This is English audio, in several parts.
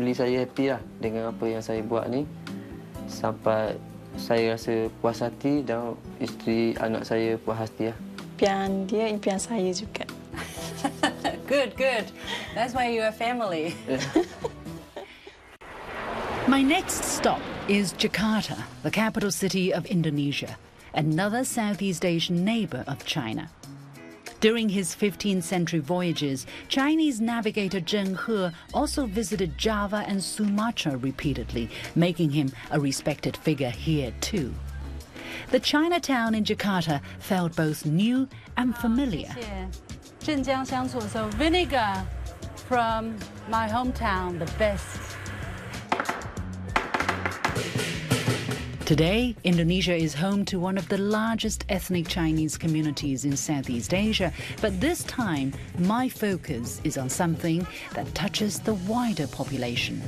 family saya happy lah dengan apa yang saya buat ni. Sampai saya rasa puas hati dan isteri anak saya puas hati lah. Impian dia, impian saya juga. Good, good. That's why you're a family. My next stop is Jakarta, the capital city of Indonesia, another Southeast Asian neighbor of China. During his 15th century voyages, Chinese navigator Zheng He also visited Java and Sumatra repeatedly, making him a respected figure here too. The Chinatown in Jakarta felt both new and familiar. So vinegar from my hometown, the best. Today, Indonesia is home to one of the largest ethnic Chinese communities in Southeast Asia, but this time my focus is on something that touches the wider population.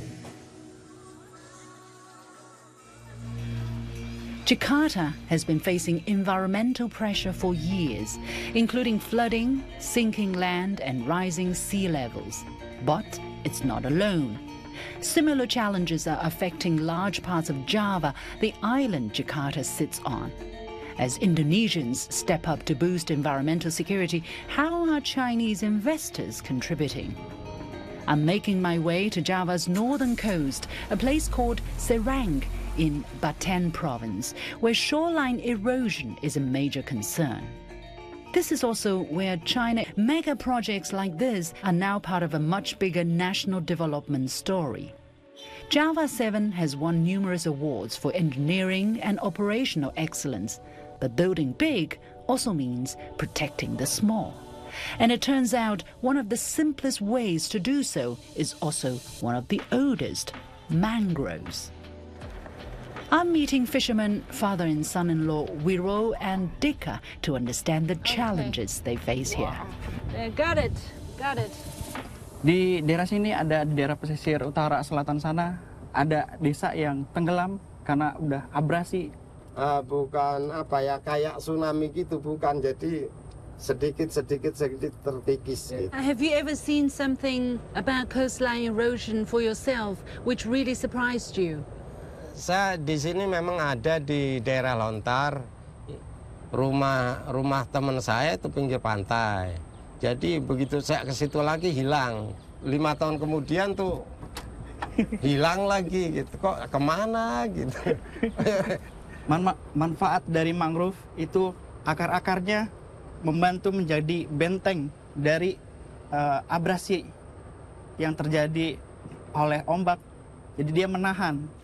Jakarta has been facing environmental pressure for years, including flooding, sinking land and rising sea levels. But it's not alone. Similar challenges are affecting large parts of Java, the island Jakarta sits on. As Indonesians step up to boost environmental security, how are Chinese investors contributing? I'm making my way to Java's northern coast, a place called Serang in Baten province, where shoreline erosion is a major concern. This is also where China mega projects like this are now part of a much bigger national development story. Java 7 has won numerous awards for engineering and operational excellence, but building big also means protecting the small. And it turns out one of the simplest ways to do so is also one of the oldest, mangroves. I'm meeting fishermen, father and son-in-law Wiro and Dika to understand the challenges they face here. Got it, got it. Di daerah sini ada di daerah pesisir utara selatan sana, ada desa yang tenggelam karena udah abrasi. Bukan apa ya, kayak tsunami gitu, bukan. Jadi sedikit terkikis. Gitu. Have you ever seen something about coastline erosion for yourself which really surprised you? Saya di sini memang ada di daerah Lontar, rumah teman saya itu pinggir pantai. Jadi begitu saya ke situ lagi hilang. 5 tahun kemudian tuh hilang lagi gitu. Kok kemana gitu? Manfaat dari mangrove itu akar-akarnya membantu menjadi benteng dari abrasi yang terjadi oleh ombak. Jadi dia menahan.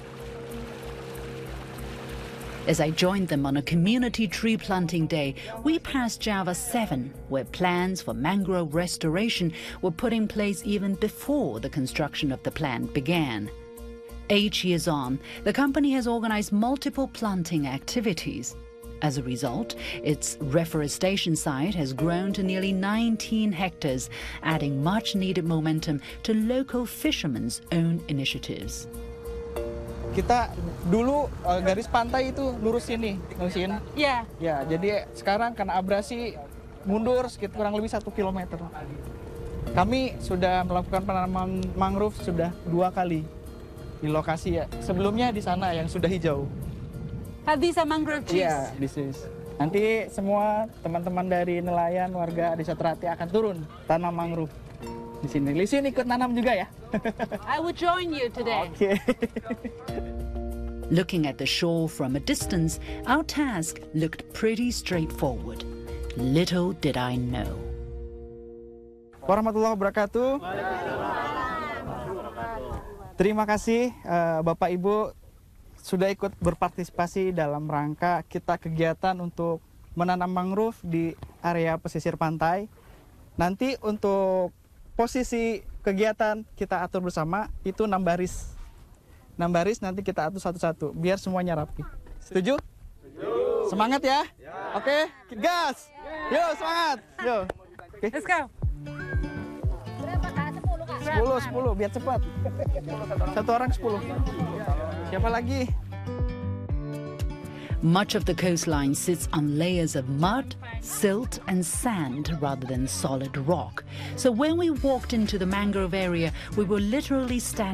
As I joined them on a community tree planting day, we passed Java 7, where plans for mangrove restoration were put in place even before the construction of the plant began. 8 years on, the company has organized multiple planting activities. As a result, its reforestation site has grown to nearly 19 hectares, adding much-needed momentum to local fishermen's own initiatives. Kita dulu garis pantai itu lurus sini, ngurusin. Yeah. Ya, jadi sekarang karena abrasi mundur sekitar kurang lebih 1 kilometer. Kami sudah melakukan penanaman mangrove sudah 2 kali di lokasi ya. Sebelumnya di sana yang sudah hijau. These are mangrove trees? Iya, this is. Nanti semua teman-teman dari nelayan, warga Desa Terati akan turun tanam mangrove di sini. Lisin ikut nanam juga ya? I will join you today. Okay. Looking at the shore from a distance, our task looked pretty straightforward. Little did I know. Warahmatullahi wabarakatuh. Terima kasih Bapak Ibu sudah ikut berpartisipasi dalam rangka kita kegiatan untuk menanam mangrove di area pesisir pantai. Nanti untuk posisi kegiatan kita atur bersama itu 6 baris. 6 baris nanti kita atur satu-satu biar semuanya rapi. Setuju? Setuju. Semangat ya? Ya. Oke, gas. Yuk, semangat. Yuk. Okay. Let's go. Berapa Kak? 10 Kak? 10 biar cepat. Satu orang 10. Siapa lagi? Much of the coastline sits on layers of mud, silt and sand rather than solid rock. So when we walked into the mangrove area, we were literally standing